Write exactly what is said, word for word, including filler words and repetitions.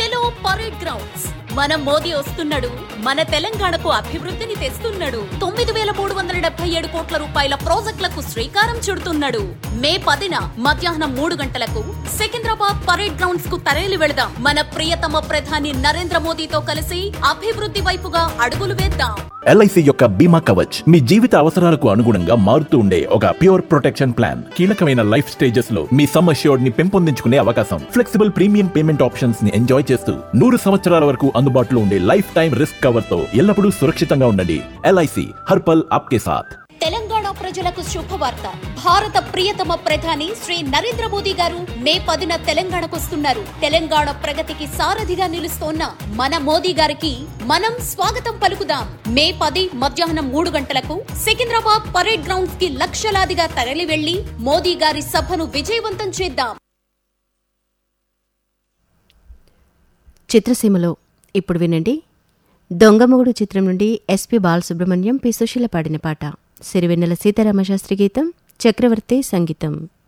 చలో parade grounds. మన మోదీ వస్తున్నాడు, మన తెలంగాణకు అభివృద్ధిని తెస్తున్నాడు. తొమ్మిది వేల మూడు వందల డెబ్బై ఏడు కోట్ల రూపాయల ప్రాజెక్టులకు శ్రీకారం చుడుతున్నాడు. మే పదిన మధ్యాహ్నం మూడు గంటలకు సికింద్రాబాద్ పరేడ్ గ్రౌండ్స్ కు తరలి వెళదాం. మన ప్రియతమ ప్రధాని నరేంద్ర మోదీతో కలిసి అభివృద్ధి వైపుగా అడుగులు వేద్దాం. ఎల్ఐసి యొక్క బీమా కవచ్ మీ జీవిత అవసరాలకు అనుగుణంగా మారుతూ ఉండే ఒక ప్యూర్ ప్రొటెక్షన్ ప్లాన్. కీలకమైన లైఫ్ స్టేజెస్ లో మీ సమ్ అష్యూర్డ్ ని పెంపొందించుకునే అవకాశం, ఫ్లెక్సిబుల్ ప్రీమియం పేమెంట్ ఆప్షన్స్ ని ఎంజాయ్ చేస్తూ నూరు సంవత్సరాల వరకు అందుబాటులో ఉండే లైఫ్ టైం రిస్క్ కవర్ తో ఎల్లప్పుడూ సురక్షితంగా ఉండండి. ఎల్ఐసి హర్పల్ ఆప్కే సాథ్. తెలంగాణ ప్రజలకు శుభవార్త. భారత ప్రియతమ ప్రధాని శ్రీ నరేంద్ర మోదీ గారు మే పదిన తెలంగాణకు వస్తున్నారు. తెలంగాణ ప్రగతికి సారథిగా నిలుస్తోన్న మన మోదీ గారికి మనం స్వాగతం పలుకుదాం. మే పది మధ్యాహ్నం మూడు గంటలకు సికింద్రాబాద్ పరేడ్ గ్రౌండ్స్ కి లక్షలాదిగా తరలి వెళ్లి మోదీ గారి సభను విజయవంతం చేద్దాం. చిత్రసీమలో ఇప్పుడు వినండి. దొంగమొగుడు చిత్రం నుండి ఎస్పి బాలసుబ్రహ్మణ్యం, పి సుశీల పాడిన పాట. సిరివెన్నెల సీతారామశాస్త్రి గీతం, చక్రవర్తి సంగీతం.